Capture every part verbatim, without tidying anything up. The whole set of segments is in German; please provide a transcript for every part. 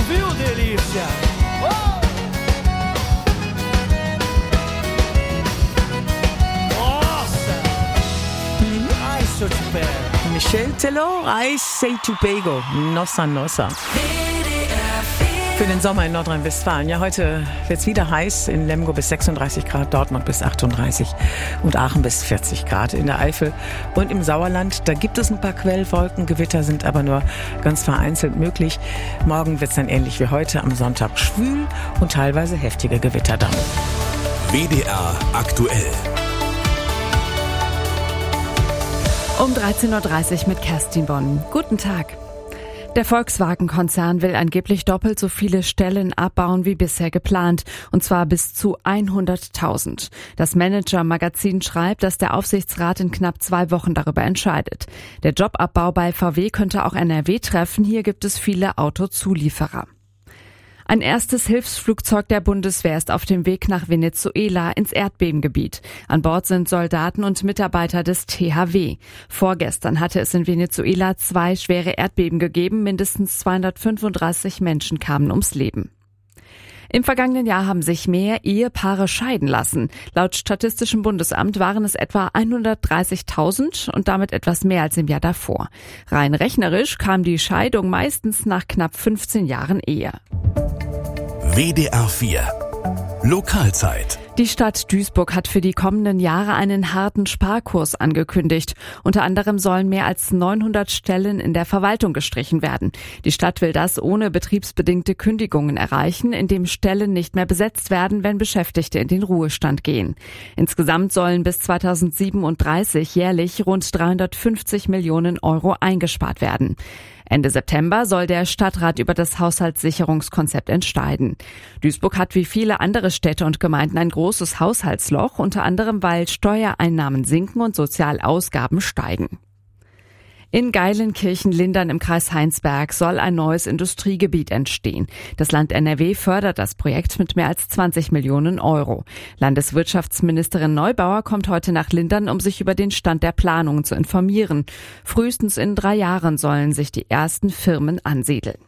viu, delícia? Oh! Nossa! Ai, se eu te pego. Michel Tello, I say Tobago, Nossa Nossa. Für den Sommer in Nordrhein-Westfalen. Ja, heute wird es wieder heiß. In Lemgo bis sechsunddreißig Grad, Dortmund bis achtunddreißig und Aachen bis vierzig Grad. In der Eifel und im Sauerland, da gibt es ein paar Quellwolken. Gewitter sind aber nur ganz vereinzelt möglich. Morgen wird es dann ähnlich wie heute am Sonntag schwül und teilweise heftige Gewitter dann. W D R aktuell. Um dreizehn Uhr dreißig mit Kerstin Bonn. Guten Tag. Der Volkswagen-Konzern will angeblich doppelt so viele Stellen abbauen wie bisher geplant, und zwar bis zu hunderttausend. Das Manager-Magazin schreibt, dass der Aufsichtsrat in knapp zwei Wochen darüber entscheidet. Der Jobabbau bei V W könnte auch N R W treffen. Hier gibt es viele Autozulieferer. Ein erstes Hilfsflugzeug der Bundeswehr ist auf dem Weg nach Venezuela ins Erdbebengebiet. An Bord sind Soldaten und Mitarbeiter des T H W. Vorgestern hatte es in Venezuela zwei schwere Erdbeben gegeben. Mindestens zweihundertfünfunddreißig Menschen kamen ums Leben. Im vergangenen Jahr haben sich mehr Ehepaare scheiden lassen. Laut Statistischem Bundesamt waren es etwa hundertdreißigtausend und damit etwas mehr als im Jahr davor. Rein rechnerisch kam die Scheidung meistens nach knapp fünfzehn Jahren Ehe. W D R vier Lokalzeit. Die Stadt Duisburg hat für die kommenden Jahre einen harten Sparkurs angekündigt. Unter anderem sollen mehr als neunhundert Stellen in der Verwaltung gestrichen werden. Die Stadt will das ohne betriebsbedingte Kündigungen erreichen, indem Stellen nicht mehr besetzt werden, wenn Beschäftigte in den Ruhestand gehen. Insgesamt sollen bis zweitausendsiebenunddreißig jährlich rund dreihundertfünfzig Millionen Euro eingespart werden. Ende September soll der Stadtrat über das Haushaltssicherungskonzept entscheiden. Duisburg hat wie viele andere Städte und Gemeinden ein großes Haushaltsloch, unter anderem weil Steuereinnahmen sinken und Sozialausgaben steigen. In Geilenkirchen-Lindern im Kreis Heinsberg soll ein neues Industriegebiet entstehen. Das Land N R W fördert das Projekt mit mehr als zwanzig Millionen Euro. Landeswirtschaftsministerin Neubauer kommt heute nach Lindern, um sich über den Stand der Planungen zu informieren. Frühestens in drei Jahren sollen sich die ersten Firmen ansiedeln.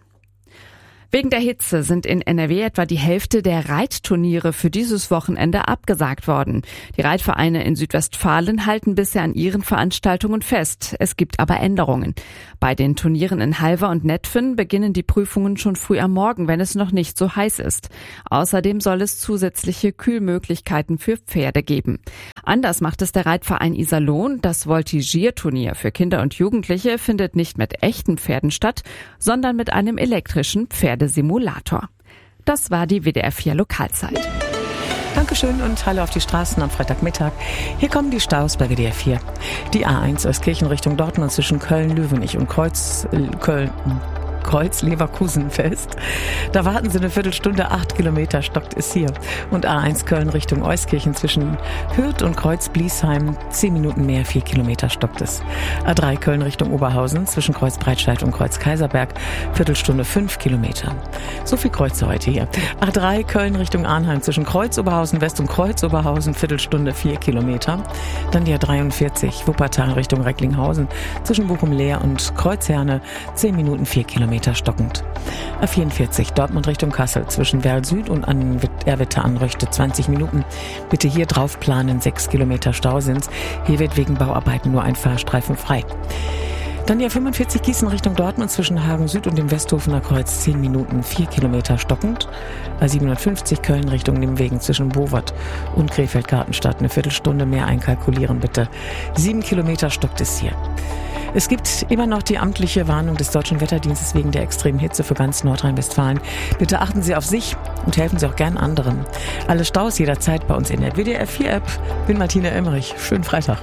Wegen der Hitze sind in N R W etwa die Hälfte der Reitturniere für dieses Wochenende abgesagt worden. Die Reitvereine in Südwestfalen halten bisher an ihren Veranstaltungen fest. Es gibt aber Änderungen. Bei den Turnieren in Halver und Netphen beginnen die Prüfungen schon früh am Morgen, wenn es noch nicht so heiß ist. Außerdem soll es zusätzliche Kühlmöglichkeiten für Pferde geben. Anders macht es der Reitverein Iserlohn. Das Voltigierturnier für Kinder und Jugendliche findet nicht mit echten Pferden statt, sondern mit einem elektrischen Pferdesimulator. Das war die W D R vier Lokalzeit. Dankeschön und hallo auf die Straßen am Freitagmittag. Hier kommen die Staus bei W D R vier. Die A eins aus Kirchen Richtung Dortmund zwischen Köln-Löwenich und Kreuz, äh, Köln... Kreuz-Leverkusen fest. Da warten Sie eine Viertelstunde, acht Kilometer stockt es hier. Und A eins Köln Richtung Euskirchen zwischen Hürth und Kreuz-Bliesheim, zehn Minuten mehr, vier Kilometer stockt es. A drei Köln Richtung Oberhausen zwischen Kreuz-Breitscheid und Kreuz-Kaiserberg, Viertelstunde, fünf Kilometer. So viel Kreuze heute hier. A drei Köln Richtung Arnheim zwischen Kreuz-Oberhausen West und Kreuz-Oberhausen, Viertelstunde, vier Kilometer. Dann die A dreiundvierzig Wuppertal Richtung Recklinghausen zwischen Bochum-Leer und Kreuzherne, zehn Minuten, vier Kilometer stockend. A vierundvierzig Dortmund Richtung Kassel zwischen Werl Süd und an Erwitte Anröchte zwanzig Minuten. Bitte hier drauf planen, sechs Kilometer Stau sind's. Hier wird wegen Bauarbeiten nur ein Fahrstreifen frei. Dann die A fünfundvierzig Gießen Richtung Dortmund zwischen Hagen Süd und dem Westhofener Kreuz, zehn Minuten, vier Kilometer stockend. A siebenundfünfzig Köln Richtung Nimwegen zwischen Bowert und Krefeld-Gartenstadt, eine Viertelstunde mehr einkalkulieren bitte. sieben Kilometer stockt es hier. Es gibt immer noch die amtliche Warnung des Deutschen Wetterdienstes wegen der extremen Hitze für ganz Nordrhein-Westfalen. Bitte achten Sie auf sich und helfen Sie auch gern anderen. Alle Staus jederzeit bei uns in der W D R vier App. Bin Martina Emmerich. Schönen Freitag.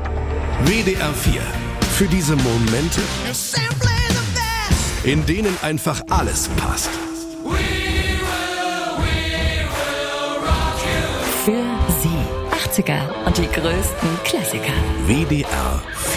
W D R vier. Für diese Momente, in denen einfach alles passt. Für Sie achtziger und die größten Klassiker. W D R vier.